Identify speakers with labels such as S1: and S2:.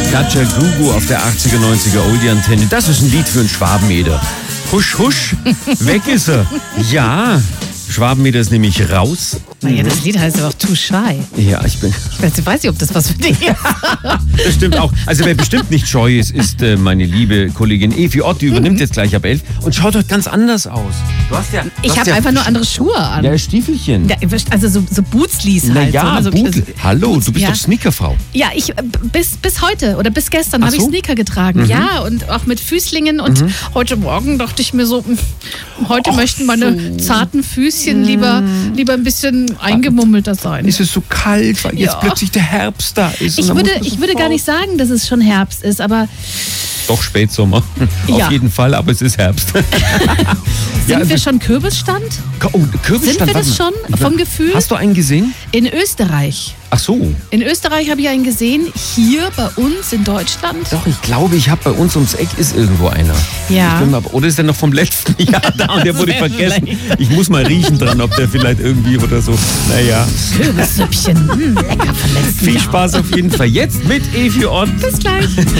S1: Katja Gugu auf der 80er, 90er Oldie-Antenne. Das ist ein Lied für einen Schwabeneder. Husch, husch, weg ist er. Ja, Schwabeneder ist nämlich raus.
S2: Naja, das Lied heißt aber auch Too Shy.
S1: Ja, ich
S2: weiß nicht, ob das was für dich ist.
S1: Das stimmt auch. Also wer bestimmt nicht scheu ist, ist meine liebe Kollegin Evi Ott. Die übernimmt jetzt gleich ab 11 und schaut heute ganz anders aus.
S2: Ich habe einfach nur andere Schuhe an.
S1: Ja, Stiefelchen.
S2: Ja, also so Bootslies halt.
S1: Naja,
S2: so,
S1: Boots. Hallo,
S2: Boots,
S1: du bist
S2: ja.
S1: doch Sneakerfrau.
S2: Ja, ich bis heute oder bis gestern habe ich
S1: so?
S2: Sneaker getragen. Ja, und auch mit Füßlingen. Und heute Morgen dachte ich mir so, heute möchten meine zarten Füßchen lieber ein bisschen eingemummelter sein.
S1: Ist es so kalt, weil jetzt plötzlich der Herbst da ist?
S2: Ich würde gar nicht sagen, dass es schon Herbst ist, aber...
S1: Doch, Spätsommer.
S2: Ja.
S1: Auf jeden Fall, aber es ist Herbst.
S2: Sind wir schon Kürbisstand?
S1: Oh, Kürbisstand.
S2: Sind wir das schon vom Gefühl?
S1: Hast du einen gesehen?
S2: In Österreich.
S1: Ach so.
S2: In Österreich habe ich einen gesehen. Hier bei uns in Deutschland.
S1: Doch, ich glaube, ich habe bei uns ums Eck ist irgendwo einer.
S2: Ja.
S1: Oder ist der noch vom letzten Jahr da und der wurde vergessen? Ich muss mal riechen dran, ob der vielleicht irgendwie oder so. Naja.
S2: Kürbissüppchen. Lecker vom letzten Jahr.
S1: Viel Spaß auf jeden Fall. Jetzt mit Evi Ott.
S2: Bis gleich.